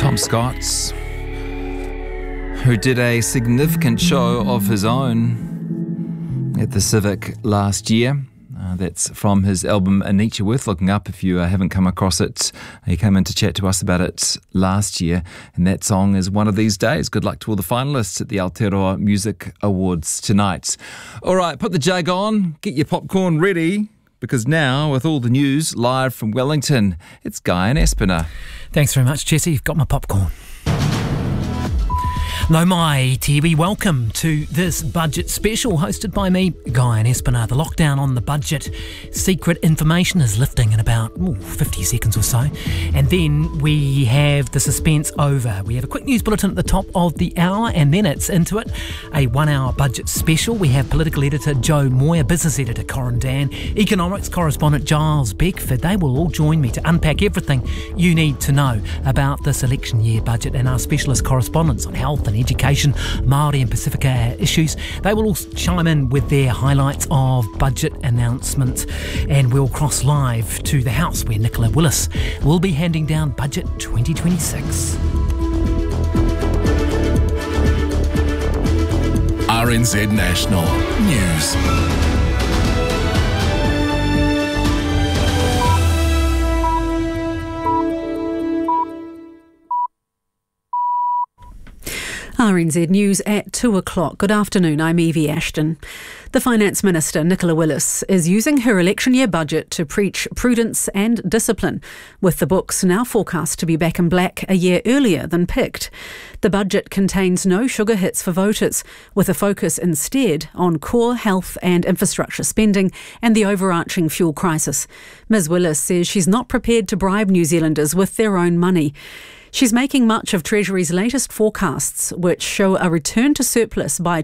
Tom Scott, who did a significant show of his own at the Civic last year. That's from his album A Nature Worth Looking Up. If you haven't come across it, he came in to chat to us about it last year, and that song is One of These Days. Good luck to all the finalists at the Aotearoa Music Awards tonight. All right, put the jug on, get your popcorn ready, because now, with all the news live from Wellington, it's Guyon Espiner. Thanks very much, Jesse. You've got my popcorn. No mai, Tibi, welcome to this budget special hosted by me, Guyon Espiner. The lockdown on the budget, secret information is lifting in about 50 seconds or so. And then we have the suspense over. We have a quick news bulletin at the top of the hour, and then it's into it. A 1 hour budget special. We have political editor Joe Moir, business editor Corin Dan, economics correspondent Giles Beckford. They will all join me to unpack everything you need to know about this election year budget, and our specialist correspondents on health and education, Māori and Pacifica issues. They will all chime in with their highlights of budget announcement, and we'll cross live to the House where Nicola Willis will be handing down Budget 2026. RNZ National News. RNZ News at 2 o'clock. Good afternoon, I'm Evie Ashton. The Finance Minister, Nicola Willis, is using her election year budget to preach prudence and discipline, with the books now forecast to be back in black a year earlier than picked. The budget contains no sugar hits for voters, with a focus instead on core health and infrastructure spending and the overarching fuel crisis. Ms Willis says she's not prepared to bribe New Zealanders with their own money. She's making much of Treasury's latest forecasts, which show a return to surplus by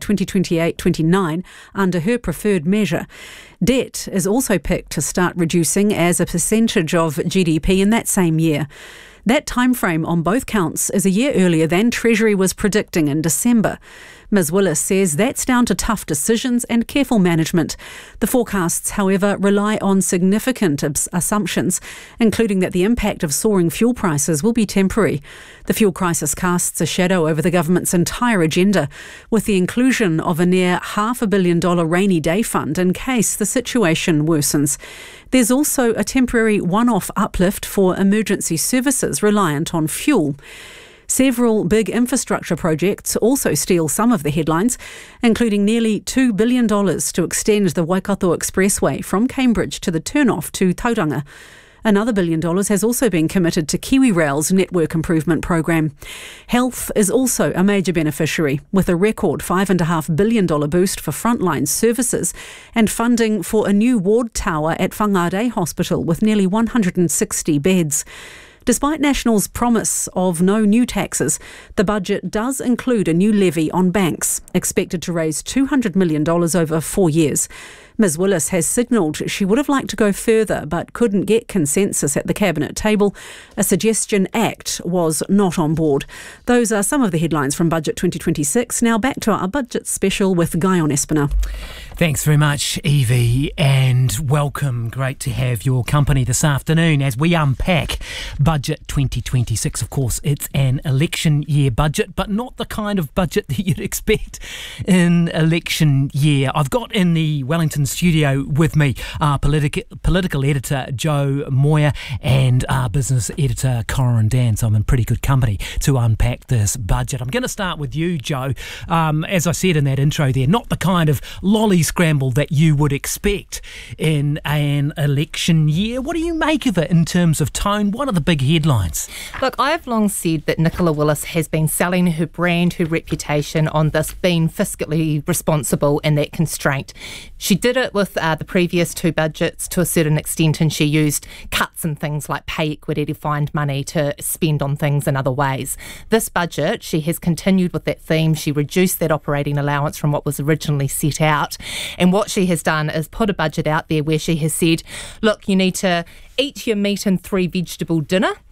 2028-29 under her preferred measure. Debt is also picked to start reducing as a percentage of GDP in that same year. That timeframe on both counts is a year earlier than Treasury was predicting in December. Ms Willis says that's down to tough decisions and careful management. The forecasts, however, rely on significant assumptions, including that the impact of soaring fuel prices will be temporary. The fuel crisis casts a shadow over the government's entire agenda, with the inclusion of a near $500 million rainy day fund in case the situation worsens. There's also a temporary one-off uplift for emergency services reliant on fuel. Several big infrastructure projects also steal some of the headlines, including nearly $2 billion to extend the Waikato Expressway from Cambridge to the turnoff to Tauranga. Another $1 billion has also been committed to KiwiRail's network improvement program. Health is also a major beneficiary, with a record $5.5 billion boost for frontline services and funding for a new ward tower at Whangarei Hospital with nearly 160 beds. Despite National's promise of no new taxes, the budget does include a new levy on banks, expected to raise $200 million over 4 years. Ms Willis has signalled she would have liked to go further but couldn't get consensus at the Cabinet table. A suggestion act was not on board. Those are some of the headlines from Budget 2026. Now back to our budget special with Guyon Espiner. Thanks very much, Evie, and welcome. Great to have your company this afternoon as we unpack Budget 2026. Of course, it's an election year budget, but not the kind of budget that you'd expect in election year. I've got in the Wellington studio with me our political editor Joe Moir and our business editor Corin Dan, so I'm in pretty good company to unpack this budget. I'm going to start with you, Joe. As I said in that intro there, not the kind of lolly scramble that you would expect in an election year. What do you make of it in terms of tone? What are the big headlines? Look, I've long said that Nicola Willis has been selling her brand, her reputation on this being fiscally responsible and that constraint. She did it with the previous two budgets to a certain extent, and she used cuts and things like pay equity to find money to spend on things in other ways. This budget, she has continued with that theme. She reduced that operating allowance from what was originally set out. And what she has done is put a budget out there where she has said, look, you need to eat your meat and 3 vegetable dinner,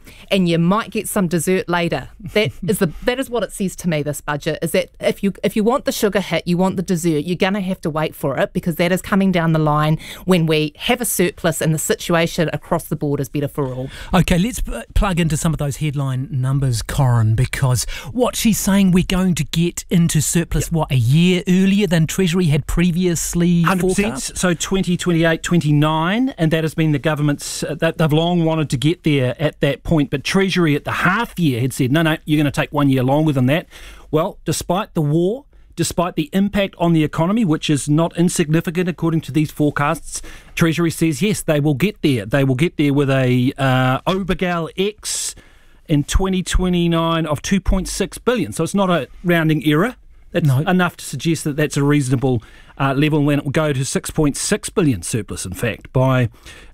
and you might get some dessert later. That is what it says to me, this budget, is that if you want the sugar hit, you want the dessert, you're going to have to wait for it, because that is coming down the line when we have a surplus and the situation across the board is better for all. Okay, let's plug into some of those headline numbers, Corin, because what she's saying, we're going to get into surplus, a year earlier than Treasury had previously 100%, forecast? so 2028, 29, and that has been the government's, that they've long wanted to get there at that point, but Treasury at the half year had said, no, you're going to take 1 year longer than that. Well, despite the war, despite the impact on the economy, which is not insignificant according to these forecasts, Treasury says, yes, they will get there. They will get there with a Obergall X in 2029 of 2.6 billion. So it's not a rounding error. That's enough to suggest that that's a reasonable level when it will go to 6.6 billion surplus, in fact, by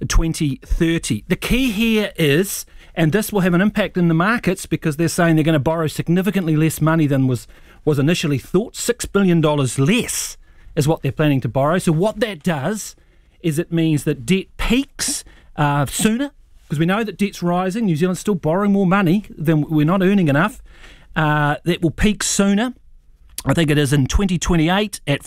2030. The key here is, and this will have an impact in the markets because they're saying they're going to borrow significantly less money than was initially thought. $6 billion less is what they're planning to borrow. So what that does is it means that debt peaks sooner, because we know that debt's rising. New Zealand's still borrowing more money than we're not earning enough. That will peak sooner. I think it is in 2028 at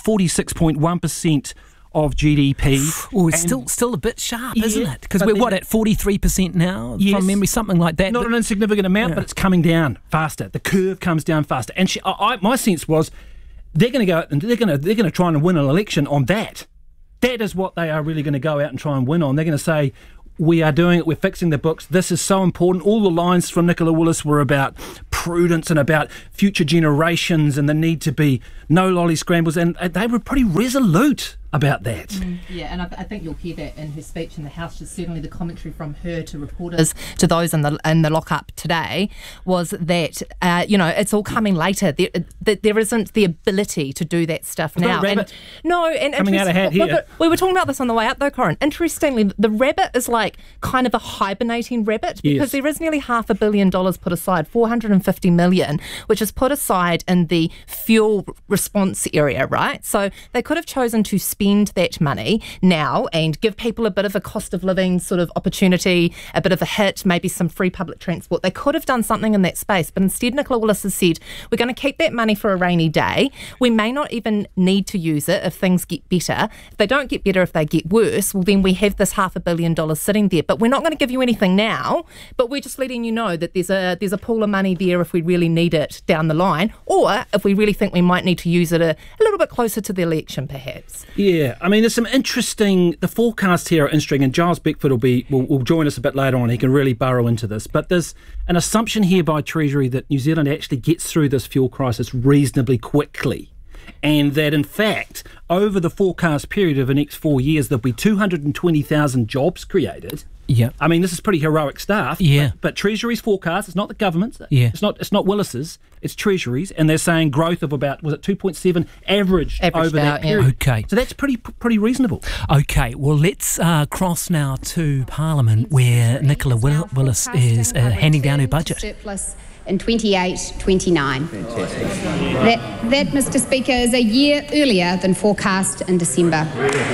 46.1% of GDP. Oh, it's still a bit sharp, isn't it? Because we're at 43% now, from memory, something like that. Not an insignificant amount, but it's coming down faster. The curve comes down faster. And my sense was they're going to go out and they're going to try and win an election on that. That is what they are really going to go out and try and win on. They're going to say, we are doing it, we're fixing the books, this is so important. All the lines from Nicola Willis were about prudence and about future generations and the need to be no lolly scrambles, and they were pretty resolute about that. Yeah, and I think you'll hear that in her speech in the House. Just certainly the commentary from her to reporters, to those in the lockup today, was that it's all coming later. There isn't the ability to do that stuff now. Coming out of hat here. But we were talking about this on the way up, though, Corin. Interestingly, the rabbit is like kind of a hibernating rabbit, because there is nearly $500 million put aside, $450 million, which is put aside in the fuel response area, right? So they could have chosen to spend that money now and give people a bit of a cost of living sort of opportunity, a bit of a hit, maybe some free public transport. They could have done something in that space, but instead Nicola Willis has said, we're going to keep that money for a rainy day. We may not even need to use it if things get better. If they don't get better, if they get worse, well, then we have this $500 million sitting there. But we're not going to give you anything now, but we're just letting you know that there's a pool of money there if we really need it down the line, or if we really think we might need to use it a little bit closer to the election, perhaps. Yeah, I mean, there's some the forecasts here are interesting, and Giles Beckford will join us a bit later on. He can really burrow into this. But there's an assumption here by Treasury that New Zealand actually gets through this fuel crisis reasonably quickly, and that, in fact, over the forecast period of the next 4 years, there'll be 220,000 jobs created. Yeah, I mean, this is pretty heroic stuff. Yeah, but Treasury's forecast, it's not the government's. Yeah, it's not Willis's. It's Treasury's, and they're saying growth of about 2.7 average over that period. Okay, so that's pretty reasonable. Okay, well, let's cross now to Parliament, where Nicola Willis is handing down her budget. Surplus in 28-29. That, Mr. Speaker, is a year earlier than forecast in December.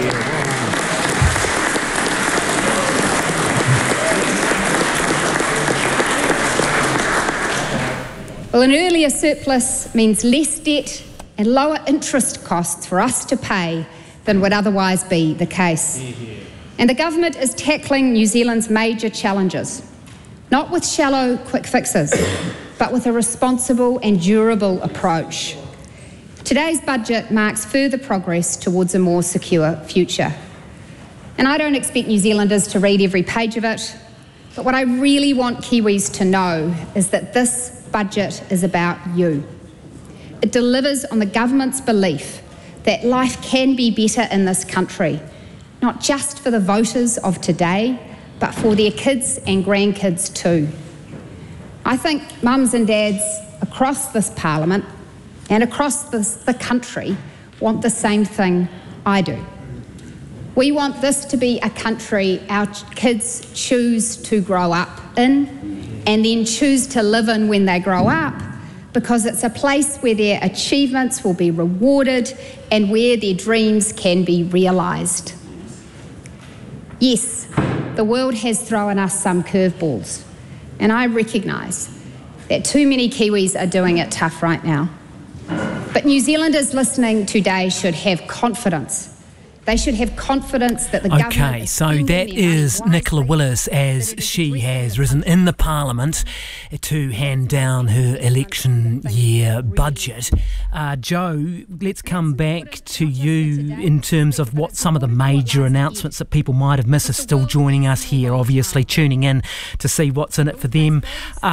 Well, an earlier surplus means less debt and lower interest costs for us to pay than would otherwise be the case. And the government is tackling New Zealand's major challenges, not with shallow quick fixes, but with a responsible and durable approach. Today's budget marks further progress towards a more secure future. And I don't expect New Zealanders to read every page of it, but what I really want Kiwis to know is that this budget is about you. It delivers on the government's belief that life can be better in this country, not just for the voters of today, but for their kids and grandkids too. I think mums and dads across this parliament and across the country want the same thing I do. We want this to be a country our kids choose to grow up in and then choose to live in when they grow up, because it's a place where their achievements will be rewarded and where their dreams can be realised. Yes, the world has thrown us some curveballs, And I recognise that too many Kiwis are doing it tough right now. But New Zealanders listening today should have confidence. They should have confidence that the government... Okay, so that is Nicola Willis as she has risen in the Parliament to hand down her election year budget. Joe, let's come back to you in terms of what some of the major announcements that people might have missed are still joining us here, obviously tuning in to see what's in it for them.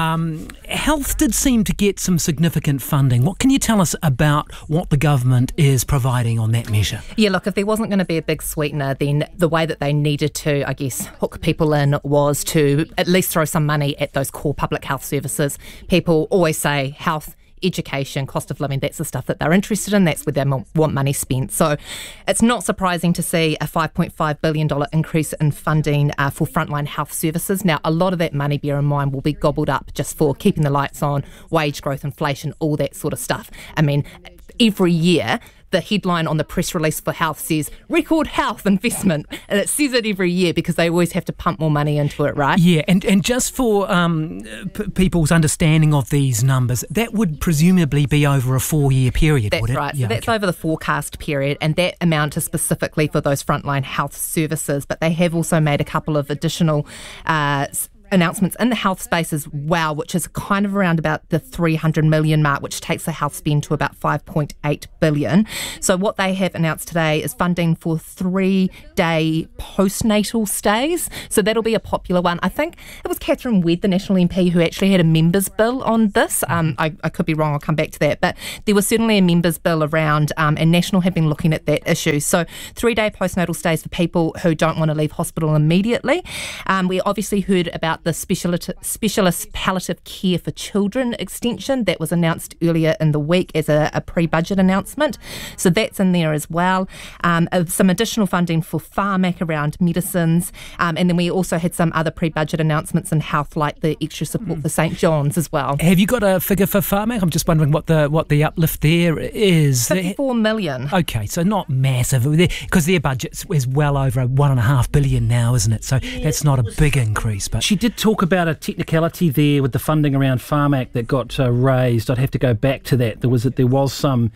Health did seem to get some significant funding. What can you tell us about what the government is providing on that measure? Yeah, look, if there wasn't going to be a big sweetener, then the way that they needed to, I guess, hook people in was to at least throw some money at those core public health services. People always say health, education, cost of living, that's the stuff that they're interested in, that's where they want money spent. So it's not surprising to see a $5.5 billion increase in funding for frontline health services. Now, a lot of that money, bear in mind, will be gobbled up just for keeping the lights on, wage growth, inflation, all that sort of stuff. I mean, every year, the headline on the press release for health says record health investment, and it says it every year because they always have to pump more money into it, right? Yeah, and just for people's understanding of these numbers, that would presumably be over a 4-year period, that's would it? Right. Yeah, so that's over the forecast period, and that amount is specifically for those frontline health services, but they have also made a couple of additional announcements in the health space as well, which is kind of around about the 300 million mark, which takes the health spend to about 5.8 billion. So what they have announced today is funding for 3-day postnatal stays. So that'll be a popular one. I think it was Catherine Wedd, the National MP, who actually had a members bill on this. I could be wrong, I'll come back to that. But there was certainly a members bill around, and National have been looking at that issue. So 3-day postnatal stays for people who don't want to leave hospital immediately. We obviously heard about the specialist palliative care for children extension that was announced earlier in the week as a pre-budget announcement. So that's in there as well. Some additional funding for Pharmac around medicines. And then we also had some other pre-budget announcements in health, like the extra support for St John's as well. Have you got a figure for Pharmac? I'm just wondering what the uplift there is. 54 million. Okay, so not massive, because their budget is well over $1.5 billion now, isn't it? So that's not a big increase. But she did talk about a technicality there with the funding around Pharmac that got raised. I'd have to go back to that. There was some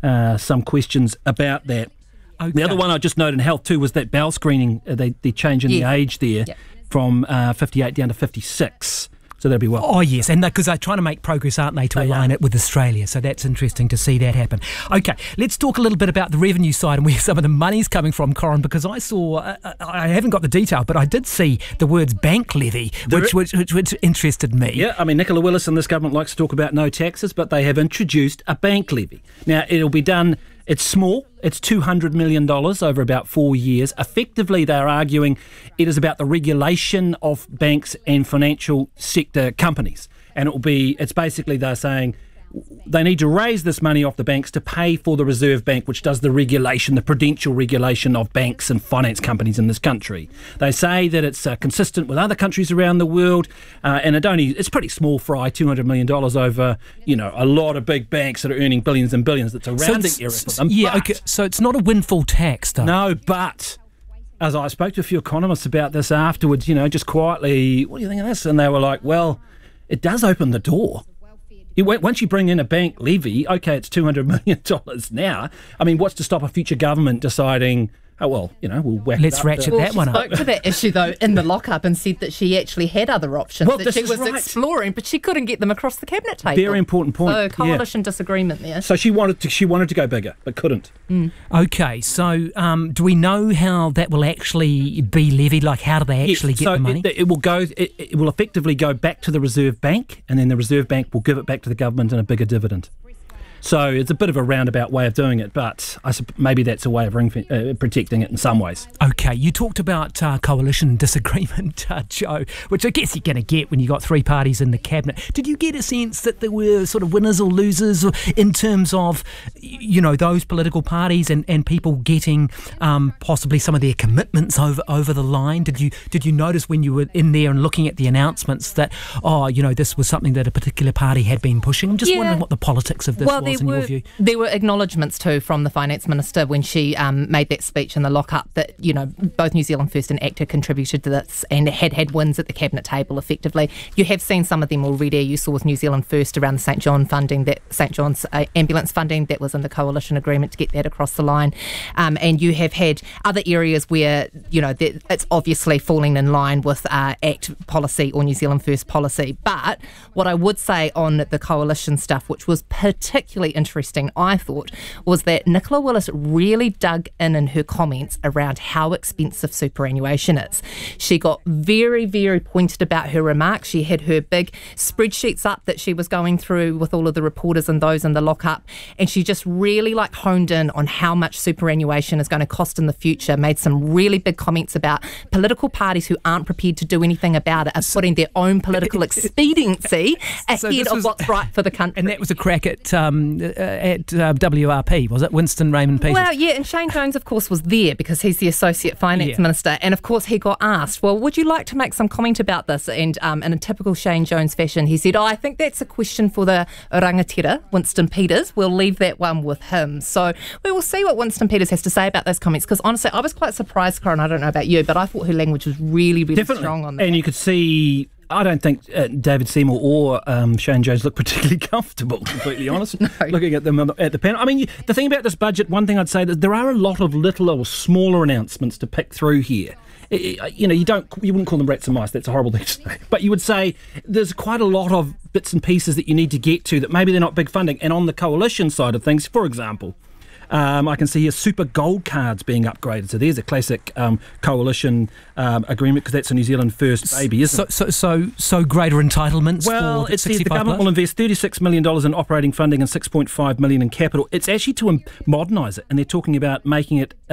questions about that. Okay. The other one I just noted in health too was that bowel screening. They changing the age there from 58 down to 56. So that'll be well. Oh, yes, and because they're trying to make progress, aren't they, to align it with Australia. So that's interesting to see that happen. Okay, let's talk a little bit about the revenue side and where some of the money's coming from, Corin, because I saw, I haven't got the detail, but I did see the words bank levy, which interested me. Yeah, I mean, Nicola Willis and this government likes to talk about no taxes, but they have introduced a bank levy. Now, it'll be done... It's small. It's $200 million over about 4 years. Effectively, they're arguing it is about the regulation of banks and financial sector companies. And it's basically they're saying they need to raise this money off the banks to pay for the Reserve Bank, which does the regulation, the prudential regulation of banks and finance companies in this country. They say that it's consistent with other countries around the world, and it's pretty small fry, $200 million over, a lot of big banks that are earning billions and billions. That's a rounding error for them. Yeah, okay. So it's not a windfall tax, though. No, but as I spoke to a few economists about this afterwards, just quietly, what do you think of this? And they were like, well, it does open the door. Once you bring in a bank levy, okay, it's $200 million now. I mean, what's to stop a future government deciding, oh, well, we'll whack Let's it up ratchet that one up. She spoke to that issue, though, in the lockup and said that she actually had other options that she was exploring, but she couldn't get them across the cabinet table. Very important point. So coalition disagreement there. So she wanted to go bigger, but couldn't. Okay, so do we know how that will actually be levied? Like, how do they actually get the money? It will effectively go back to the Reserve Bank, and then the Reserve Bank will give it back to the government in a bigger dividend. So it's a bit of a roundabout way of doing it, but maybe that's a way of protecting it in some ways. Okay, you talked about coalition disagreement, Joe, which I guess you're going to get when you've got three parties in the cabinet. Did you get a sense that there were sort of winners or losers in terms of, those political parties and people getting possibly some of their commitments over the line? Did you notice when you were in there and looking at the announcements that, this was something that a particular party had been pushing? I'm just wondering what the politics of this was. was in your view. There were acknowledgements too from the Finance Minister when she made that speech in the lock-up that, both New Zealand First and ACTA contributed to this and had wins at the cabinet table effectively. You have seen some of them already. You saw with New Zealand First around the St John's ambulance funding that was in the coalition agreement to get that across the line. And you have had other areas where, it's obviously falling in line with ACT policy or New Zealand First policy. But what I would say on the coalition stuff, which was particularly interesting, I thought, was that Nicola Willis really dug in her comments around how expensive superannuation is. She got very, very pointed about her remarks. She had her big spreadsheets up that she was going through with all of the reporters and those in the lock-up, and she just really honed in on how much superannuation is going to cost in the future, made some really big comments about political parties who aren't prepared to do anything about it, are putting their own political expediency ahead of what's right for the country. And that was a crack at WRP, was it? Winston Raymond Peters. Well, yeah, and Shane Jones, of course, was there because he's the Associate Finance Minister. And, of course, he got asked, well, would you like to make some comment about this? And in a typical Shane Jones fashion, he said, I think that's a question for the rangatira, Winston Peters. We'll leave that one with him. So we will see what Winston Peters has to say about those comments, because, honestly, I was quite surprised, Corin, I don't know about you, but I thought her language was really, really strong on that. And you could see, I don't think David Seymour or Shane Jones look particularly comfortable, completely honest, looking at them at the panel. I mean, the thing about this budget, one thing I'd say, that there are a lot of little or smaller announcements to pick through here. You wouldn't call them rats and mice, that's a horrible thing to say, but you would say there's quite a lot of bits and pieces that you need to get to that maybe they're not big funding. And on the coalition side of things, for example, I can see here super gold cards being upgraded. So there's a classic coalition agreement, because that's a New Zealand First baby, isn't it? So greater entitlements. Well, for it says the government will invest $36 million in operating funding and $6.5 million in capital. It's actually to modernise it, and they're talking about making it